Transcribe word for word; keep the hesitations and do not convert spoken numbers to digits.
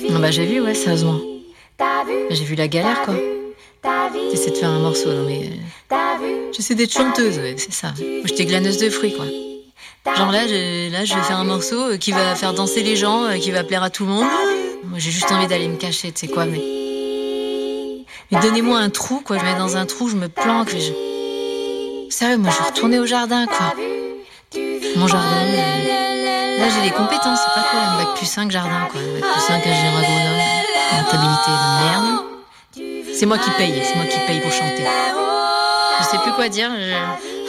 Ah bah j'ai vu, ouais, sérieusement. J'ai vu la galère, quoi. J'essaie de faire un morceau, non mais... Euh... J'essaie d'être chanteuse, ouais, c'est ça. Moi, j'étais glaneuse de fruits, quoi. Genre là, je, là, je vais faire un morceau qui va faire danser les gens, qui va plaire à tout le monde. Moi, j'ai juste envie d'aller me cacher, tu sais quoi, mais... Mais donnez-moi un trou, quoi. Je me mets dans un trou, je me planque. Je... Sérieux, moi, je vais retourner au jardin, quoi. Mon jardin... Euh... Là, j'ai des compétences, c'est pas quoi, un bac plus cinq jardin, quoi. Un bac plus cinq ingénieur agronome, rentabilité de merde. C'est moi qui paye, c'est moi qui paye pour chanter. Je sais plus quoi dire, je...